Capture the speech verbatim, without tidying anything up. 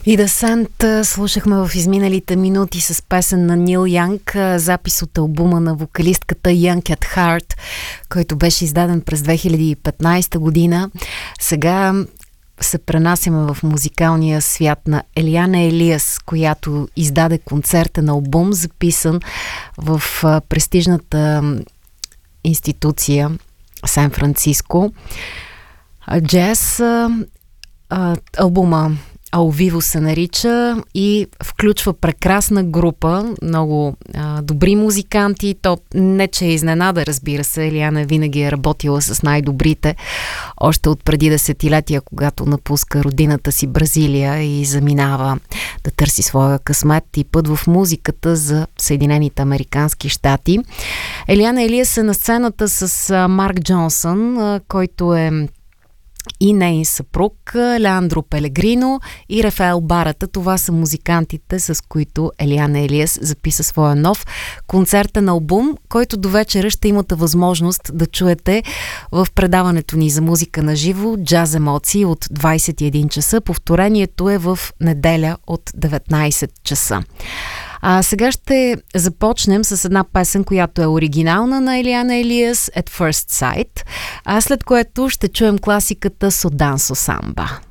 И да Сент слушахме в изминалите минути с песен на Нил Янг, запис от албума на вокалистката Young at Heart, който беше издаден през две хиляди и петнайсета година. Сега се пренасяме в музикалния свят на Елиана Елиас, която издаде концертен албум, записан в престижната институция Сан-Франциско. Джаз, албума Ау Виво се нарича и включва прекрасна група, много а, добри музиканти. То не, че е изненада, разбира се. Елиана винаги е работила с най-добрите, още от преди десетилетия, когато напуска родината си Бразилия и заминава да търси своя късмет и път в музиката за Съединените американски щати. Елиана Елиас е на сцената с а, Марк Джонсън, а, който е и нейн съпруг Леандро Пелегрино и Рафаел Барата. Това са музикантите, с които Елиана Елиас записа своя нов концертен албум, който до вечера ще имате възможност да чуете в предаването ни за музика на живо Джаз емоции от двайсет и един часа. Повторението е в неделя от деветнайсет часа. А сега ще започнем с една песен, която е оригинална на Елиана Елиас, At First Sight, а след което ще чуем класиката Со Дансо Самба.